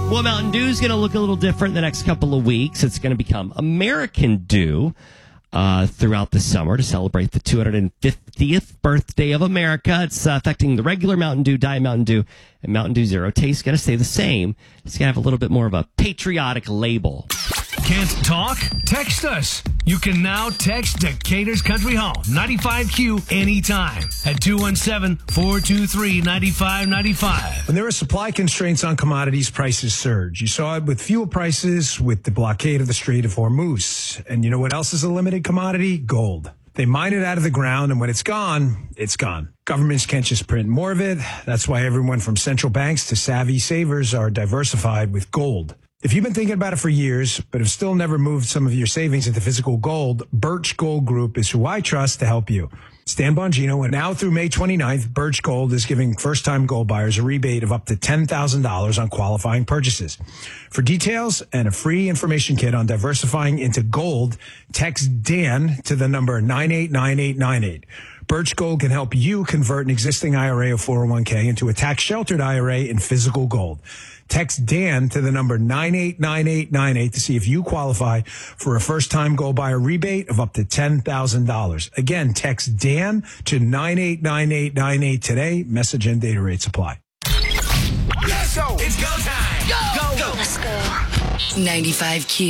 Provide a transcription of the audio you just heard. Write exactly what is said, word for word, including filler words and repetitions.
Well, Mountain Dew is going to look a little different the next couple of weeks. It's going to become American Dew uh, throughout the summer to celebrate the two hundred fiftieth birthday of America. It's uh, affecting the regular Mountain Dew, Diet Mountain Dew, and Mountain Dew Zero. Taste going to stay the same. It's going to have a little bit more of a patriotic label. Can't talk? Text us. You can now text Decatur's Country Hall, ninety-five Q, anytime at two one seven, four two three, nine five nine five. When there are supply constraints on commodities, prices surge. You saw it with fuel prices, with the blockade of the Strait of Hormuz. And you know what else is a limited commodity? Gold. They mine it out of the ground, and when it's gone, it's gone. Governments can't just print more of it. That's why everyone from central banks to savvy savers are diversified with gold. If you've been thinking about it for years, but have still never moved some of your savings into physical gold, Birch Gold Group is who I trust to help you. Stan Bongino, and now through May twenty-ninth, Birch Gold is giving first-time gold buyers a rebate of up to ten thousand dollars on qualifying purchases. For details and a free information kit on diversifying into gold, text Dan to the number nine eight nine eight nine eight. Birch Gold can help you convert an existing I R A or four oh one k into a tax-sheltered I R A in physical gold. Text Dan to the number nine eight nine eight nine eight to see if you qualify for a first-time gold buyer rebate of up to ten thousand dollars. Again, text Dan to nine eight nine eight nine eight today. Message and data rate supply. Let's go. It's go time. Go. Go. Let's go. ninety-five Q.